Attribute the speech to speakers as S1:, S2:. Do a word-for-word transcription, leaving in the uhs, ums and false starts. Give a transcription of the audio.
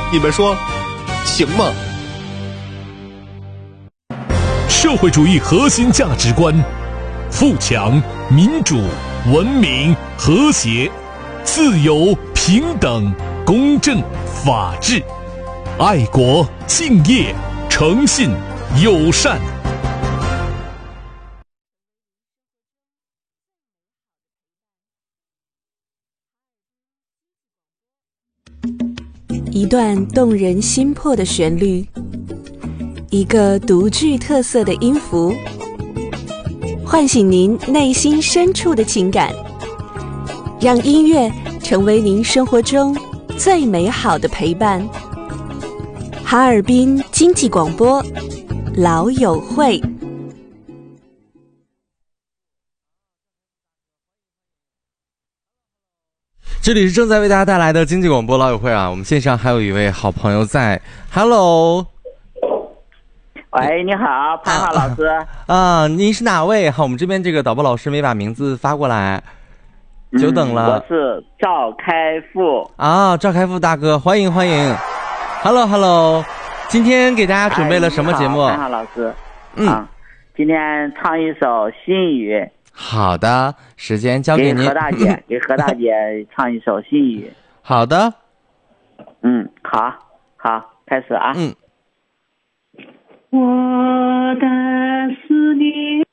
S1: 你们说行吗？
S2: 社会主义核心价值观：富强、民主、文明、和谐、自由、平等、公正、法治、爱国、敬业、诚信、友善。
S3: 一段动人心魄的旋律，一个独具特色的音符，唤醒您内心深处的情感，让音乐成为您生活中最美好的陪伴。哈尔滨经济广播，老友会。
S4: 这里是正在为大家带来的经济广播老友会啊，我们线上还有一位好朋友在 ，Hello，
S5: 喂，你好，潘浩老师
S4: 啊, 啊，您是哪位？好，我们这边这个导播老师没把名字发过来，久等了。
S5: 嗯、我是赵开富
S4: 啊，赵开富大哥，欢迎欢迎 ，Hello Hello， 今天给大家准备了什么节目？
S5: 哎、潘浩老师，
S4: 嗯、
S5: 啊，今天唱一首心语。
S4: 好的，时间交给您。
S5: 给何大姐，给何大姐唱一首心语。
S4: 好的。
S5: 嗯，好，好，开始啊。
S4: 嗯。
S6: 我的思念